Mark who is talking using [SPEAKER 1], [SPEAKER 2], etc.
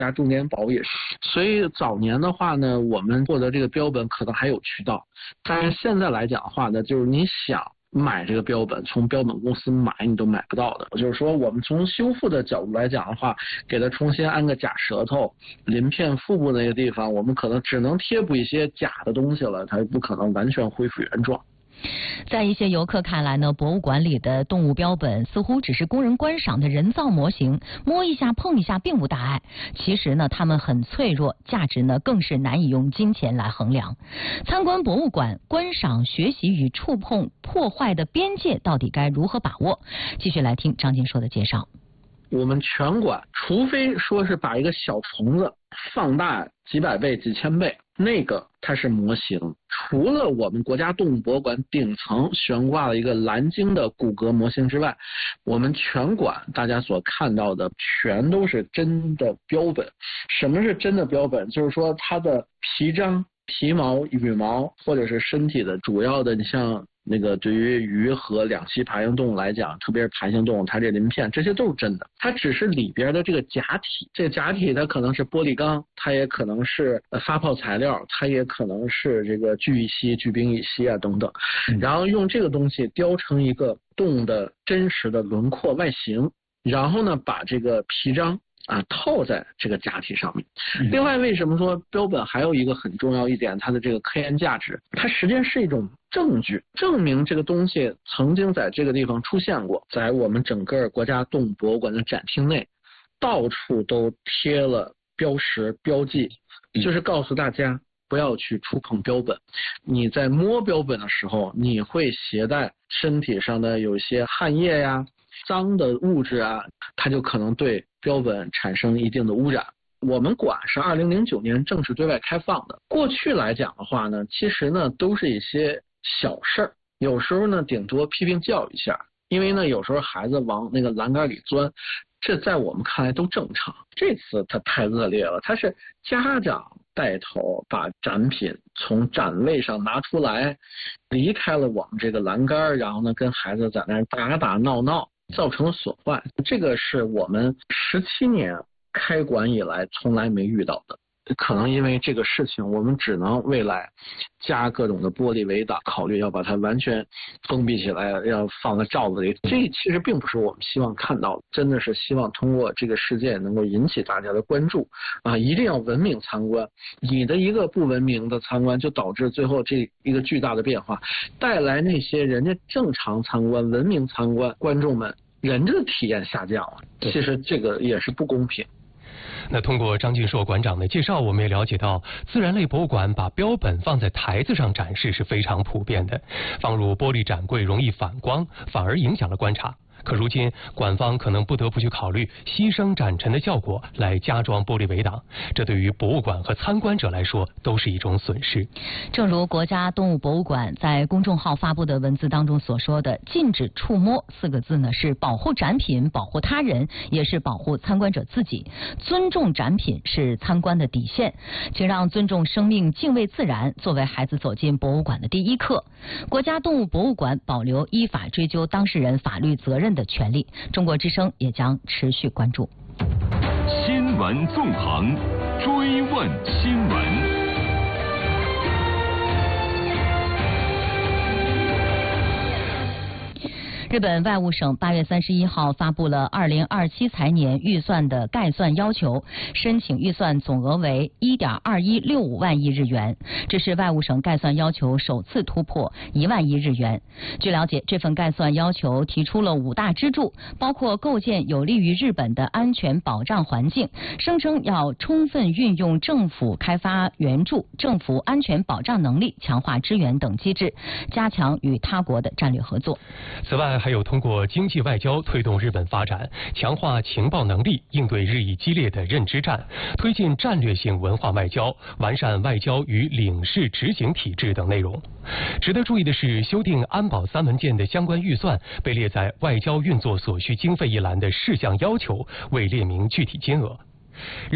[SPEAKER 1] 重点保护也是。所以早年的话呢，我们获得这个标本可能还有渠道，但是现在来讲的话呢，就是你想买这个标本，从标本公司买你都买不到的。就是说我们从修复的角度来讲的话，给它重新安个假舌头，鳞片腹部那个地方，我们可能只能贴补一些假的东西了，它不可能完全恢复原状。
[SPEAKER 2] 在一些游客看来呢，博物馆里的动物标本似乎只是供人观赏的人造模型，摸一下碰一下并无大碍。其实呢，它们很脆弱，价值呢更是难以用金钱来衡量。参观博物馆，观赏、学习与触碰破坏的边界到底该如何把握？继续来听张静说的介绍。
[SPEAKER 1] 我们全馆，除非说是把一个小虫子放大几百倍、几千倍，那个它是模型。除了我们国家动物博物馆顶层悬挂了一个蓝鲸的骨骼模型之外，我们全馆大家所看到的全都是真的标本。什么是真的标本？就是说它的皮张、皮毛、羽毛，或者是身体的主要的，你像那个对于鱼和两栖爬行动物来讲，特别是爬行动物，它这鳞片这些都是真的，它只是里边的这个假体，这个假体它可能是玻璃钢，它也可能是发泡材料，它也可能是这个聚乙烯、聚丙乙烯啊等等，然后用这个东西雕成一个动物的真实的轮廓外形，然后呢把这个皮张套在这个假体上面。另外，为什么说标本还有一个很重要一点，它的这个科研价值，它实际上是一种证据，证明这个东西曾经在这个地方出现过。在我们整个国家动物博物馆的展厅内，到处都贴了标识标记，就是告诉大家不要去触碰标本。你在摸标本的时候，你会携带身体上的有些汗液呀、脏的物质啊，它就可能对标本产生一定的污染。我们馆是2009年正式对外开放的。过去来讲的话呢，其实呢都是一些小事儿，有时候呢顶多批评教育一下，因为呢有时候孩子往那个栏杆里钻，这在我们看来都正常。这次它太恶劣了，它是家长带头把展品从展位上拿出来，离开了我们这个栏杆，然后呢跟孩子在那儿打打闹闹，造成了损坏。这个是我们17年开馆以来从来没遇到的。可能因为这个事情，我们只能未来加各种的玻璃围挡，考虑要把它完全封闭起来，要放在罩子里。这其实并不是我们希望看到的，真的是希望通过这个事件能够引起大家的关注一定要文明参观。你的一个不文明的参观，就导致最后这一个巨大的变化，带来那些人家正常参观、文明参观观众们人家的体验下降了。其实这个也是不公平。
[SPEAKER 3] 那通过张俊硕馆长的介绍，我们也了解到，自然类博物馆把标本放在台子上展示是非常普遍的，放入玻璃展柜容易反光，反而影响了观察。可如今，馆方可能不得不去考虑牺牲展陈的效果来加装玻璃围挡，这对于博物馆和参观者来说都是一种损失。
[SPEAKER 2] 正如国家动物博物馆在公众号发布的文字当中所说的，禁止触摸4个字呢，是保护展品、保护他人，也是保护参观者自己。尊重展品是参观的底线，请让尊重生命、敬畏自然作为孩子走进博物馆的第一课。国家动物博物馆保留依法追究当事人法律责任的权利。中国之声也将持续关注。
[SPEAKER 4] 新闻纵横，追问新闻。
[SPEAKER 2] 日本外务省8月31号发布了2027财年预算的概算要求，申请预算总额为1.2165万亿日元，这是外务省概算要求首次突破1万亿日元。据了解，这份概算要求提出了5大支柱，包括构建有利于日本的安全保障环境，声称要充分运用政府开发援助、政府安全保障能力，强化支援等机制，加强与他国的战略合作。
[SPEAKER 3] 此外，还有通过经济外交推动日本发展，强化情报能力，应对日益激烈的认知战，推进战略性文化外交，完善外交与领事执行体制等内容。值得注意的是，修订安保3文件的相关预算被列在外交运作所需经费一栏的事项要求，未列明具体金额。